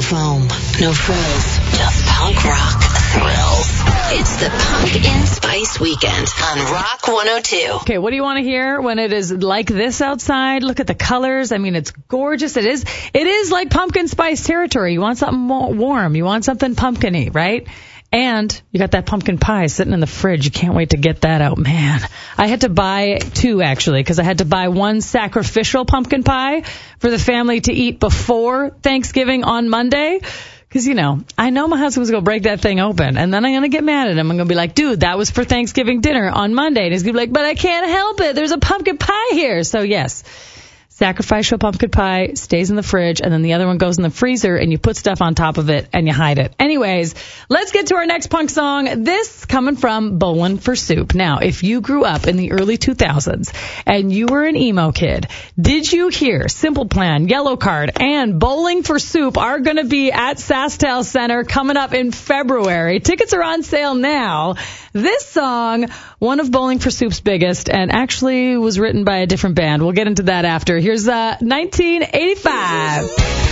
foam, no frills, just punk rock thrills. It's the Pumpkin Spice Weekend on Rock 102. Okay, what do you want to hear when it is like this outside? Look at the colors. I mean, it's gorgeous. It is like pumpkin spice territory. You want something warm. You want something pumpkin-y, right? And you got that pumpkin pie sitting in the fridge. You can't wait to get that out, man. I had to buy two, actually, because I had to buy one sacrificial pumpkin pie for the family to eat before Thanksgiving on Monday. Because, I know my husband was going to break that thing open, and then I'm going to get mad at him. I'm going to be like, dude, that was for Thanksgiving dinner on Monday. And he's going to be like, but I can't help it. There's a pumpkin pie here. So, yes. Sacrificial pumpkin pie stays in the fridge, and then the other one goes in the freezer, and you put stuff on top of it, and you hide it. Anyways, let's get to our next punk song. This coming from Bowling for Soup. Now, if you grew up in the early 2000s and you were an emo kid, did you hear Simple Plan, Yellow Card, and Bowling for Soup are going to be at SaskTel Center coming up in February? Tickets are on sale now. This song, one of Bowling for Soup's biggest, and actually was written by a different band. We'll get into that after. Here's 1985.